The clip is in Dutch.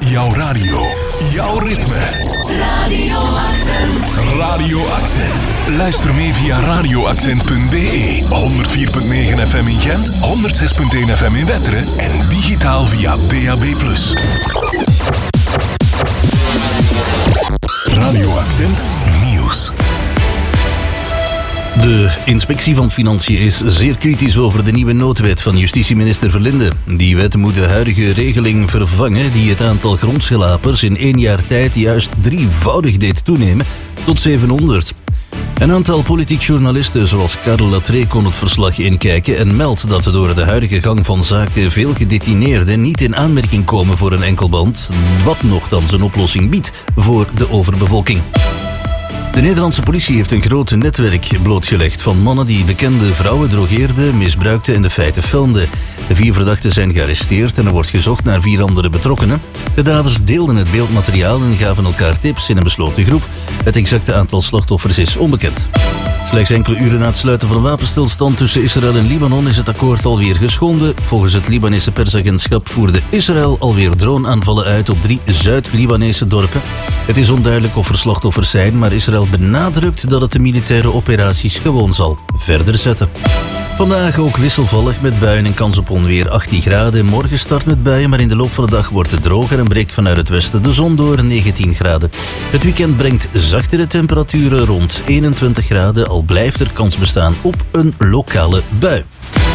Jouw radio. Jouw ritme. Radio Accent. Radio Accent. Luister mee via radioaccent.be. 104.9 FM in Gent, 106.1 FM in Wetteren en digitaal via DAB+. Radio Accent Nieuws. De inspectie van Financiën is zeer kritisch over de nieuwe noodwet van justitieminister Verlinde. Die wet moet de huidige regeling vervangen die het aantal grondschelapers in 1 jaar tijd juist drievoudig deed toenemen tot 700. Een aantal politiek journalisten zoals Karel Latree kon het verslag inkijken en meldt dat door de huidige gang van zaken veel gedetineerden niet in aanmerking komen voor een enkelband, wat nochtans een oplossing biedt voor de overbevolking. De Nederlandse politie heeft een groot netwerk blootgelegd van mannen die bekende vrouwen drogeerden, misbruikten en de feiten filmden. De 4 verdachten zijn gearresteerd en er wordt gezocht naar 4 andere betrokkenen. De daders deelden het beeldmateriaal en gaven elkaar tips in een besloten groep. Het exacte aantal slachtoffers is onbekend. Slechts enkele uren na het sluiten van een wapenstilstand tussen Israël en Libanon is het akkoord alweer geschonden. Volgens het Libanese persagentschap voerde Israël alweer droneaanvallen uit op 3 Zuid-Libanese dorpen. Het is onduidelijk of er slachtoffers zijn, maar Israël benadrukt dat het de militaire operaties gewoon zal verder zetten. Vandaag ook wisselvallig met buien en kans op onweer 18 graden. Morgen start met buien, maar in de loop van de dag wordt het droger en breekt vanuit het westen de zon door 19 graden. Het weekend brengt zachtere temperaturen rond 21 graden, al blijft er kans bestaan op een lokale bui.